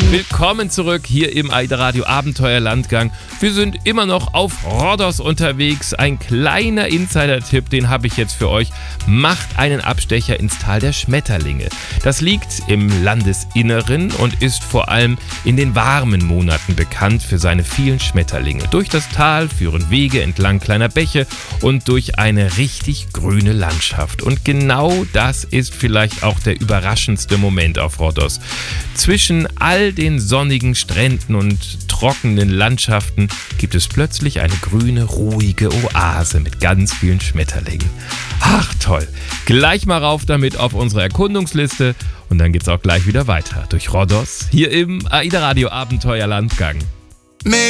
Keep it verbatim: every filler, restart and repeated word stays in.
Willkommen zurück hier im AIDA Radio Abenteuerlandgang. Wir sind immer noch auf Rhodos unterwegs. Ein kleiner Insider-Tipp, den habe ich jetzt für euch. Macht einen Abstecher ins Tal der Schmetterlinge. Das liegt im Landesinneren und ist vor allem in den warmen Monaten bekannt für seine vielen Schmetterlinge. Durch das Tal führen Wege entlang kleiner Bäche und durch eine richtig grüne Landschaft. Und genau das ist vielleicht auch der überraschendste Moment auf Rhodos. Zwischen all den sonnigen Stränden und trockenen Landschaften gibt es plötzlich eine grüne, ruhige Oase mit ganz vielen Schmetterlingen. Ach toll, gleich mal rauf damit auf unsere Erkundungsliste und dann geht's auch gleich wieder weiter durch Rhodos hier im AIDA Radio Abenteuerlandgang.